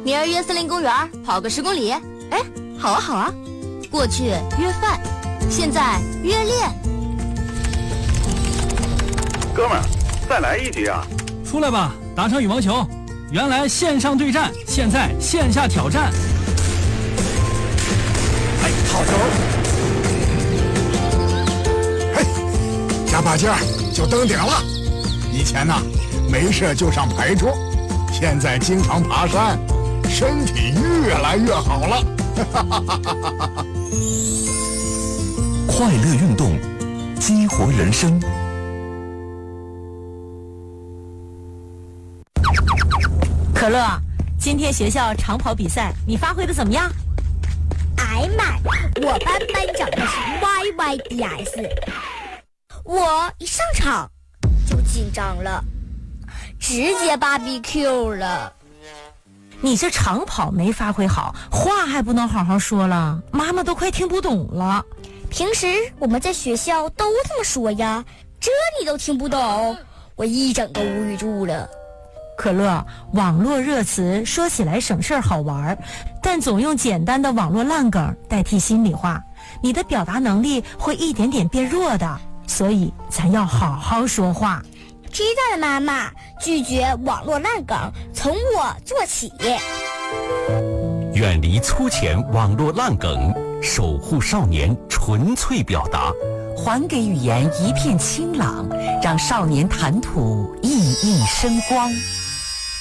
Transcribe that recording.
明儿约森林公园跑个10公里。 哎，好啊好啊。 过去约饭，现在约练。 哥们儿，再来一局啊！ 出来吧，打场羽毛球。原来线上对战，现在线下挑战。 哎，好球！嘿，加把劲儿就登顶了。以前呢，没事就上牌桌，现在经常爬山，身体越来越好了。 快乐运动，激活人生。 可乐，今天学校长跑比赛你发挥的怎么样？ 哎妈，我班班长的是 YYDS， 我一上场就紧张了，直接BBQ 了。 你这长跑没发挥好，话还不能好好说了，妈妈都快听不懂了。 平时我们在学校都这么说呀，这你都听不懂，我一整个无语住了。 可乐，网络热词说起来省事儿好玩，但总用简单的网络烂梗代替心里话，你的表达能力会一点点变弱的，所以咱要好好说话。 知道了，妈妈，拒绝网络烂梗，从我做起。 远离粗浅网络烂梗，守护少年纯粹表达， 还给语言一片清朗，让少年谈吐熠熠生光。